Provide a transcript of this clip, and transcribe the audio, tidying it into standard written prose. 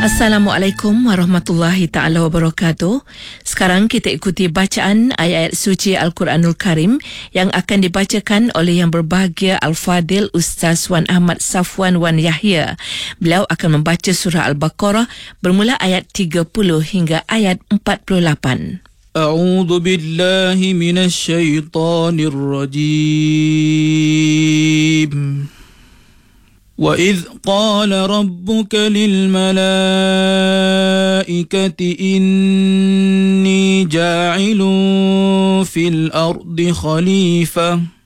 Assalamualaikum warahmatullahi ta'ala wabarakatuh. Sekarang kita ikuti bacaan ayat-ayat suci Al-Quranul Karim yang akan dibacakan oleh yang berbahagia Al-Fadil Ustaz Wan Ahmad Safwan Wan Yahya. Beliau akan membaca surah Al-Baqarah bermula ayat 30 hingga ayat 48. A'udzu billahi minasy syaithanir rajim. وَإِذْ قَالَ رَبُّكَ لِلْمَلَائِكَةِ إِنِّي جَاعِلٌ فِي الْأَرْضِ خَلِيفَةً